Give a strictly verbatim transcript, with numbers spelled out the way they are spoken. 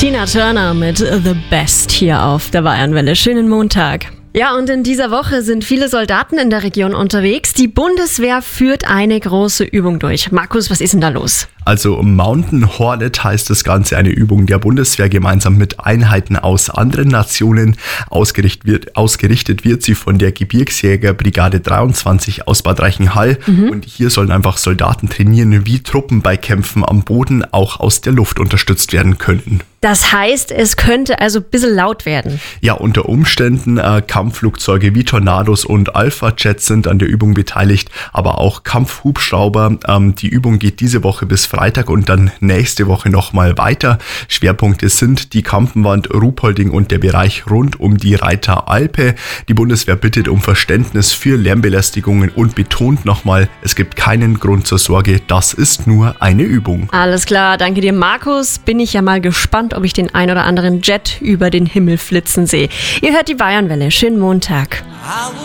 Tina Turner mit The Best hier auf der Bayernwelle. Schönen Montag. Ja, und in dieser Woche sind viele Soldaten in der Region unterwegs. Die Bundeswehr führt eine große Übung durch. Markus, was ist denn da los? Also Mountain Hornet heißt das Ganze, eine Übung der Bundeswehr gemeinsam mit Einheiten aus anderen Nationen. Ausgerichtet wird, ausgerichtet wird sie von der Gebirgsjägerbrigade dreiundzwanzig aus Bad Reichenhall. Mhm. Und hier sollen einfach Soldaten trainieren, wie Truppen bei Kämpfen am Boden auch aus der Luft unterstützt werden könnten. Das heißt, es könnte also ein bisschen laut werden. Ja, unter Umständen äh, Kampfflugzeuge wie Tornados und Alpha-Jets sind an der Übung beteiligt, aber auch Kampfhubschrauber. Ähm, die Übung geht diese Woche bis Freitag und dann nächste Woche nochmal weiter. Schwerpunkte sind die Kampenwand, Ruhpolding und der Bereich rund um die Reiter Alpe. Die Bundeswehr bittet um Verständnis für Lärmbelästigungen und betont nochmal, es gibt keinen Grund zur Sorge, das ist nur eine Übung. Alles klar, danke dir Markus. Bin ich ja mal gespannt, ob ich den ein oder anderen Jet über den Himmel flitzen sehe. Ihr hört die Bayernwelle. Schönen Montag.